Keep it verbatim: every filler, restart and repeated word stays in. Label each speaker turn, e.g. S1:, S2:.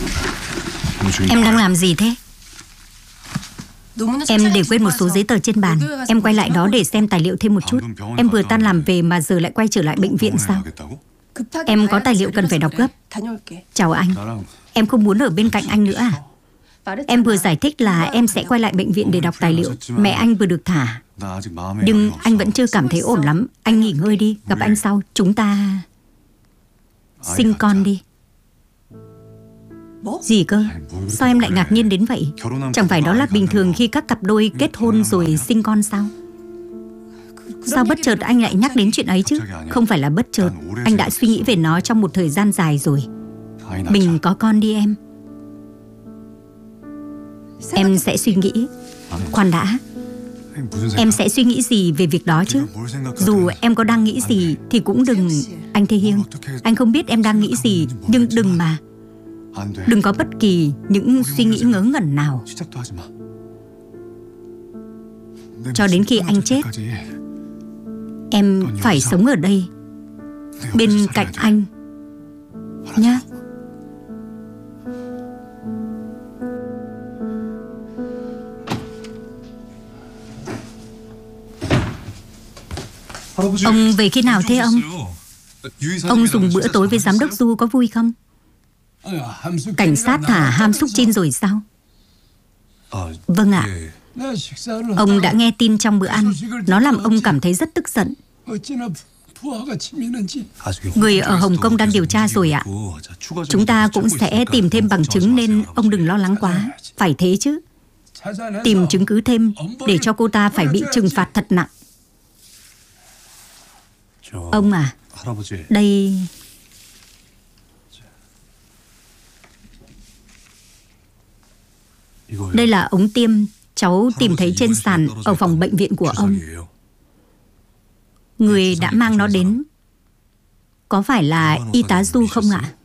S1: Em đang làm gì thế? Em để quên một số giấy tờ trên bàn. Em quay lại đó để xem tài liệu thêm một chút. Em vừa tan làm về mà giờ lại quay trở lại bệnh viện sao? Em có tài liệu cần phải đọc gấp. Chào anh. Em không muốn ở bên cạnh anh nữa à? Em vừa giải thích là em sẽ quay lại bệnh viện để đọc tài liệu. Mẹ anh vừa được thả. Nhưng anh vẫn chưa cảm thấy ổn lắm. Anh nghỉ ngơi đi, gặp anh sau. Chúng ta sinh con đi. Gì cơ? Sao em lại ngạc nhiên đến vậy? Chẳng phải đó là bình thường khi các cặp đôi kết hôn rồi sinh con sao? Sao bất chợt anh lại nhắc đến chuyện ấy chứ? Không phải là bất chợt. Anh đã suy nghĩ về nó trong một thời gian dài rồi. Mình có con đi em. Em sẽ suy nghĩ. Khoan đã. Em sẽ suy nghĩ gì về việc đó chứ? Dù em có đang nghĩ gì thì cũng đừng. Anh Thế Hiên, anh không biết em đang nghĩ gì, nhưng đừng mà. Đừng có bất kỳ những suy nghĩ ngớ ngẩn nào. Cho đến khi anh chết, em phải sống ở đây bên cạnh anh nhá. Ông về khi nào thế ông? Ông dùng bữa tối với giám đốc Du có vui không? Cảnh sát thả Ham Suk Jin rồi sao? Vâng ạ. Ông đã nghe tin trong bữa ăn. Nó làm ông cảm thấy rất tức giận. Người ở Hồng Kông đang điều tra rồi ạ. Chúng ta cũng sẽ tìm thêm bằng chứng nên ông đừng lo lắng quá. Phải thế chứ. Tìm chứng cứ thêm để cho cô ta phải bị trừng phạt thật nặng. Ông à, đây... Đây là ống tiêm cháu tìm thấy trên sàn ở phòng bệnh viện của ông. Người đã mang nó đến có phải là y tá Du không ạ?